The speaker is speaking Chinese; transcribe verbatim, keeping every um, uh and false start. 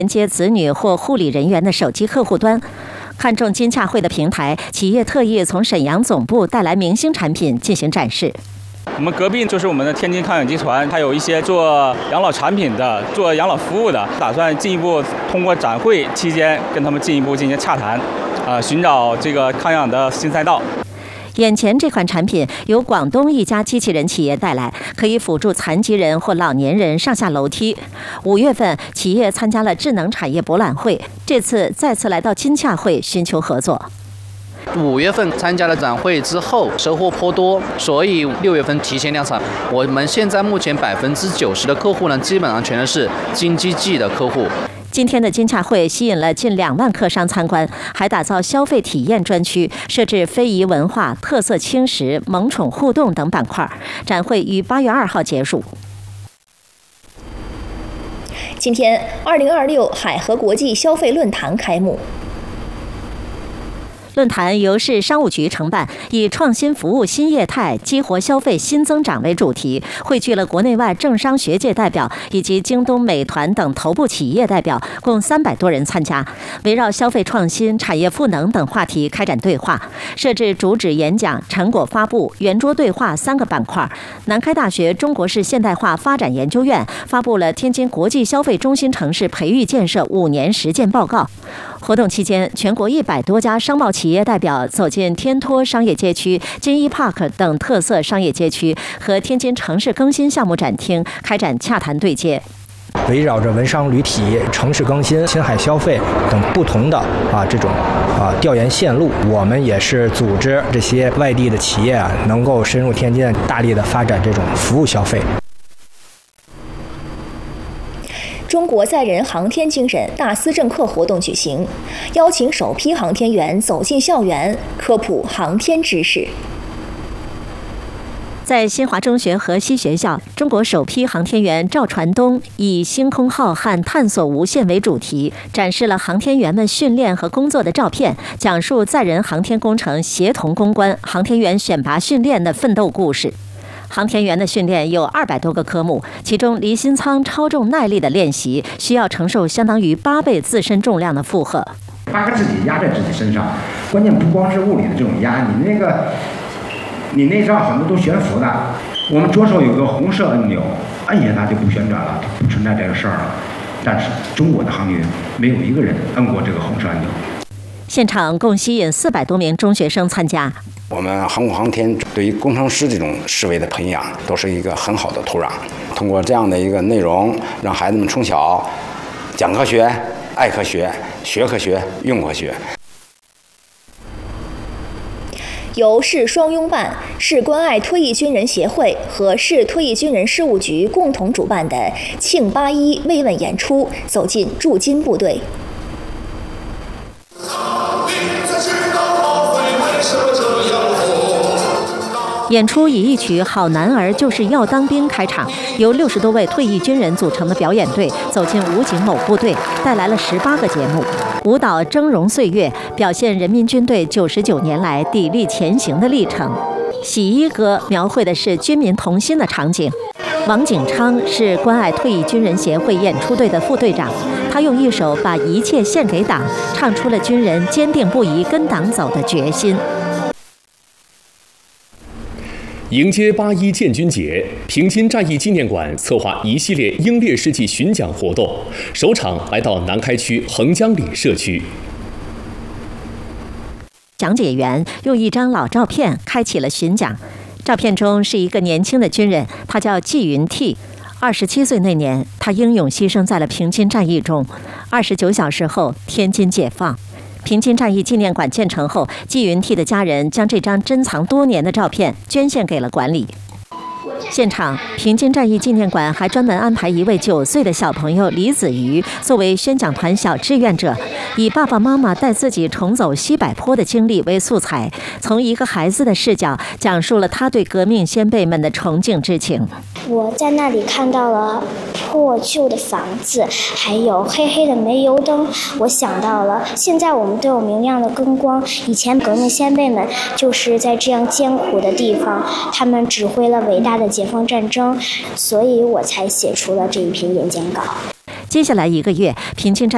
连接子女或护理人员的手机客户端。看中金洽汇的平台，企业特意从沈阳总部带来明星产品进行展示。 我们隔壁就是我们的天津康养集团，还有一些做养老产品的、做养老服务的，打算进一步通过展会期间跟他们进一步进行洽谈，啊、呃，寻找这个康养的新赛道。 眼前这款产品由广东一家机器人企业带来，可以辅助残疾人或老年人上下楼梯。五月份，企业参加了智能产业博览会，这次再次来到金洽汇寻求合作。 五月份参加了展会之后，收获颇多，所以六月份提前量产。我们现在目前百分之九十的客户呢，基本上全都是京基技的客户。 今天的金洽汇吸引了近两万客商参观，还打造消费体验专区，设置非遗文化、特色轻食、萌宠互动等板块。展会于八月二号结束。 今天，二零二六海河国际消费论坛开幕。 论坛由市商务局承办，以创新服务新业态、激活消费新增长为主题，汇聚了国内外政商学界代表以及京东、美团等头部企业代表，共三百多人参加，围绕消费创新、产业赋能等话题开展对话，设置主旨演讲、成果发布、圆桌对话三个板块。南开大学中国式现代化发展研究院发布了天津国际消费中心城市培育建设五年实践报告。活动期间，全国一百多家商贸企业代表走进天托商业街区、金一 Park 等特色商业街区和天津城市更新项目展厅，开展洽谈对接。 围绕着文商旅体、城市更新、青海消费等不同的啊这种啊调研线路，我们也是组织这些外地的企业啊，能够深入天津，大力的发展这种服务消费。 中国载人航天精神大思政课活动举行，邀请首批航天员走进校园，科普航天知识。 在新华中学河西学校，中国首批航天员赵传东以“星空浩瀚，探索无限”为主题，展示了航天员们训练和工作的照片，讲述载人航天工程协同攻关、航天员选拔训练的奋斗故事。航天员的训练有二百多个科目，其中离心舱超重耐力的练习需要承受相当于八倍自身重量的负荷。 八个自己压在自己身上，关键不光是物理的这种压，你那个，你内脏很多都悬浮的。我们左手有个红色按钮，按下它就不旋转了，不存在这个事儿了。但是中国的航天员没有一个人按过这个红色按钮。 现场共吸引四百多名中学生参加。 我们航空航天对于工程师这种思维的培养，都是一个很好的土壤。通过这样的一个内容，让孩子们从小讲科学、爱科学、学科学、用科学。 由市双拥办、市关爱退役军人协会和市退役军人事务局共同主办的“庆八一”慰问演出，走进驻京部队。 演出以一曲《好男儿就是要当兵》开场，由六十多位退役军人组成的表演队走进武警某部队，带来了十八个节目。舞蹈峥嵘岁月，表现人民军队九十九年来砥砺前行的历程。洗衣歌描绘的是军民同心的场景。王景昌是关爱退役军人协会演出队的副队长，他用一首《把一切献给党》唱出了军人坚定不移跟党走的决心。 迎接八一建军节，平津战役纪念馆策划一系列英烈事迹巡讲活动，首场来到南开区横江里社区。 讲解员用一张老照片开启了巡讲。照片中是一个年轻的军人，他叫季云替。二十七岁那年，他英勇牺牲在了平津战役中。二十九小时后，天津解放。平津战役纪念馆建成后，季云替的家人将这张珍藏多年的照片捐献给了馆里。现场，平津战役纪念馆还专门安排一位九岁的小朋友李子瑜作为宣讲团小志愿者，以爸爸妈妈带自己重走西柏坡的经历为素材，从一个孩子的视角讲述了他对革命先辈们的崇敬之情。 我在那里看到了破旧的房子，还有黑黑的煤油灯。我想到了，现在我们都有明亮的灯光，以前革命先辈们就是在这样艰苦的地方，他们指挥了伟大的解放战争，所以我才写出了这一篇演讲稿。 接下来一个月，平津战